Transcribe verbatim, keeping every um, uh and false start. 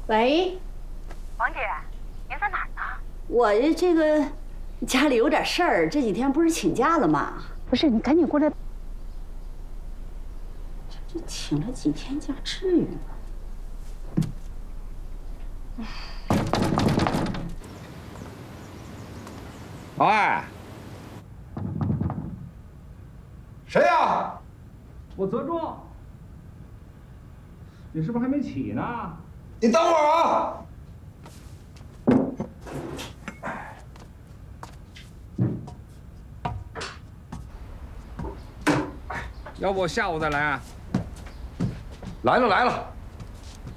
喂， 王姐，您在哪儿呢？ 我这个家里有点事儿，这几天不是请假了吗？不是，你赶紧过来。这这请了几天假，至于吗？ 老艾， 谁呀？ 我泽庄。你是不是还没起呢？ 你等会儿啊！ 要不我下午再来啊？ 来了来了。